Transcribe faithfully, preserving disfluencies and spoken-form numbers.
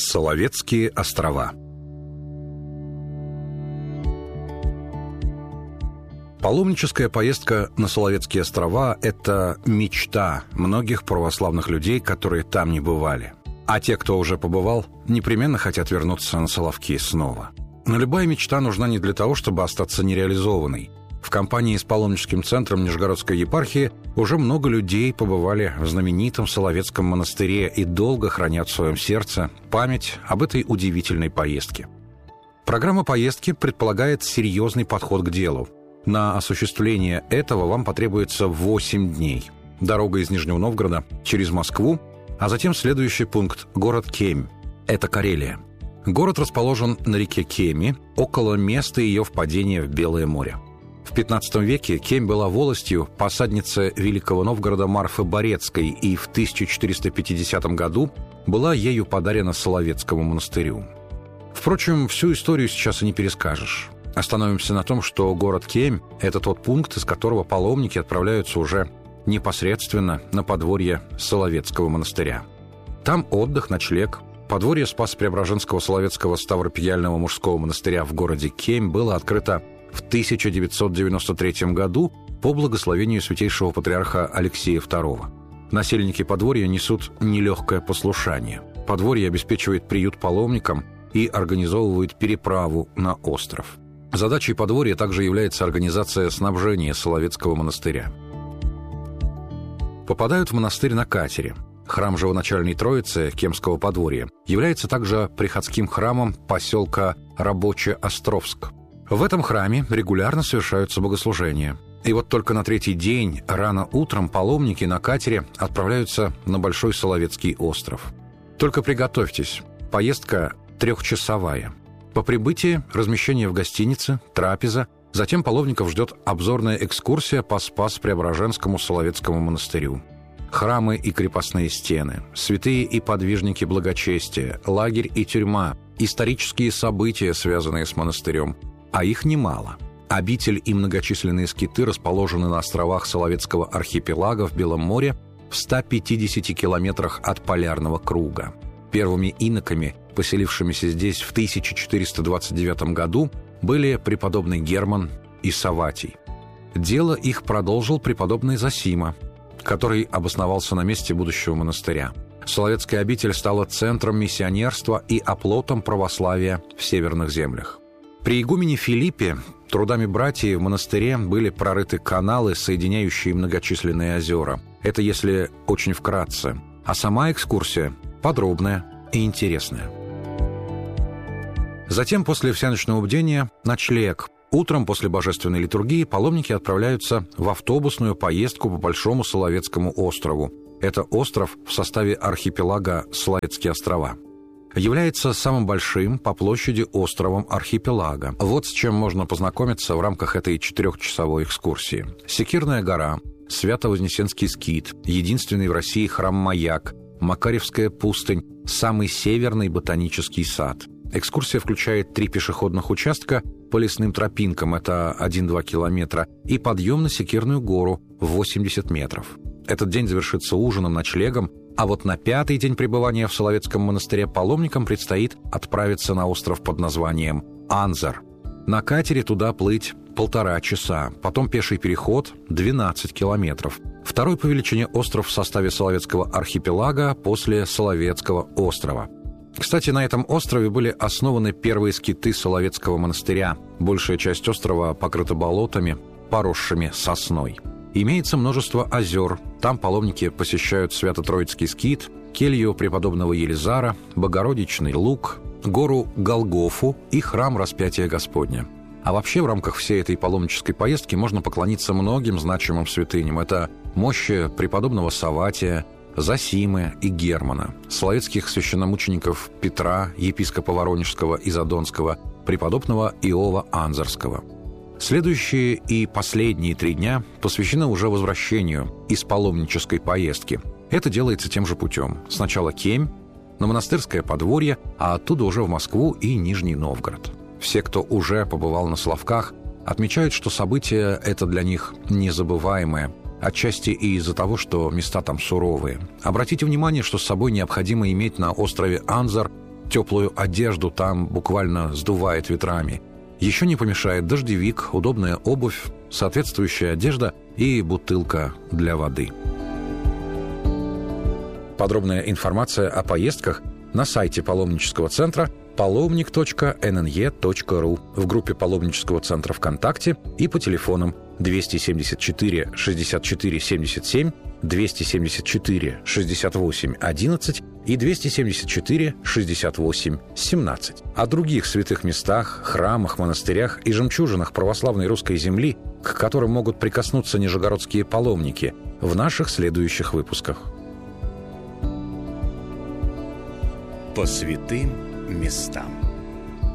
Соловецкие острова. Паломническая поездка на Соловецкие острова – это мечта многих православных людей, которые там не бывали. А те, кто уже побывал, непременно хотят вернуться на Соловки снова. Но любая мечта нужна не для того, чтобы остаться нереализованной. В компании с паломническим центром Нижегородской епархии уже много людей побывали в знаменитом Соловецком монастыре и долго хранят в своем сердце память об этой удивительной поездке. Программа поездки предполагает серьезный подход к делу. На осуществление этого вам потребуется восемь дней. Дорога из Нижнего Новгорода через Москву, а затем следующий пункт – город Кемь. Это Карелия. Город расположен на реке Кеми, около места ее впадения в Белое море. В пятнадцатом веке Кемь была волостью посадницы Великого Новгорода Марфы Борецкой и в тысяча четыреста пятидесятом году была ею подарена Соловецкому монастырю. Впрочем, всю историю сейчас и не перескажешь. Остановимся на том, что город Кемь – это тот пункт, из которого паломники отправляются уже непосредственно на подворье Соловецкого монастыря. Там отдых, ночлег. Подворье Спасо-Преображенского Соловецкого Ставропигиального мужского монастыря в городе Кемь было открыто в тысяча девятьсот девяносто третьем году по благословению святейшего патриарха Алексея второго. Насельники подворья несут нелегкое послушание. Подворье обеспечивает приют паломникам и организовывает переправу на остров. Задачей подворья также является организация снабжения Соловецкого монастыря. Попадают в монастырь на катере. Храм Живоначальной Троицы Кемского подворья является также приходским храмом поселка Рабоче-Островск. В этом храме регулярно совершаются богослужения. И вот только на третий день, рано утром, паломники на катере отправляются на Большой Соловецкий остров. Только приготовьтесь, поездка трехчасовая. По прибытии размещение в гостинице, трапеза, затем паломников ждет обзорная экскурсия по Спасо-Преображенскому Соловецкому монастырю. Храмы и крепостные стены, святые и подвижники благочестия, лагерь и тюрьма, исторические события, связанные с монастырем. А их немало. Обитель и многочисленные скиты расположены на островах Соловецкого архипелага в Белом море в ста пятидесяти километрах от полярного круга. Первыми иноками, поселившимися здесь в тысяча четыреста двадцать девятом году, были преподобный Герман и Савватий. Дело их продолжил преподобный Зосима, который обосновался на месте будущего монастыря. Соловецкая обитель стала центром миссионерства и оплотом православия в северных землях. При игумене Филиппе трудами братьев в монастыре были прорыты каналы, соединяющие многочисленные озера. Это если очень вкратце. А сама экскурсия подробная и интересная. Затем, после всеночного бдения, ночлег. Утром после божественной литургии паломники отправляются в автобусную поездку по Большому Соловецкому острову. Это остров в составе архипелага Соловецкие острова. Является самым большим по площади островом архипелага. Вот с чем можно познакомиться в рамках этой четырехчасовой экскурсии. Секирная гора, Свято-Вознесенский скит, единственный в России храм-маяк, Макаревская пустынь, самый северный ботанический сад. Экскурсия включает три пешеходных участка по лесным тропинкам, это один-два километра, и подъем на Секирную гору в восемьдесят метров. Этот день завершится ужином, ночлегом, а вот на пятый день пребывания в Соловецком монастыре паломникам предстоит отправиться на остров под названием Анзар. На катере туда плыть полтора часа, потом пеший переход двенадцать километров. Второй по величине остров в составе Соловецкого архипелага после Соловецкого острова. Кстати, на этом острове были основаны первые скиты Соловецкого монастыря. Большая часть острова покрыта болотами, поросшими сосной. Имеется множество озер. Там паломники посещают Свято-Троицкий скит, келью преподобного Елизара, Богородичный луг, гору Голгофу и храм Распятия Господня. А вообще в рамках всей этой паломнической поездки можно поклониться многим значимым святыням. Это мощи преподобного Савватия, Зосимы и Германа, соловецких священномучеников Петра, епископа Воронежского и Задонского, преподобного Иова Анзарского. Следующие и последние три дня посвящены уже возвращению из паломнической поездки. Это делается тем же путем. Сначала Кемь, на монастырское подворье, а оттуда уже в Москву и Нижний Новгород. Все, кто уже побывал на Соловках, отмечают, что событие это для них незабываемое, отчасти и из-за того, что места там суровые. Обратите внимание, что с собой необходимо иметь на острове Анзар теплую одежду там буквально сдувает ветрами. Еще не помешает дождевик, удобная обувь, соответствующая одежда и бутылка для воды. Подробная информация о поездках на сайте паломнического центра паломник точка эн эн е точка ру, в группе паломнического центра ВКонтакте и по телефонам двести семьдесят четыре шестьдесят четыре семьдесят семь, двести семьдесят четыре шестьдесят восемь одиннадцать и двести семьдесят четыре шестьдесят восемь семнадцать. О других святых местах, храмах, монастырях и жемчужинах православной русской земли, к которым могут прикоснуться нижегородские паломники, в наших следующих выпусках. По святым местам.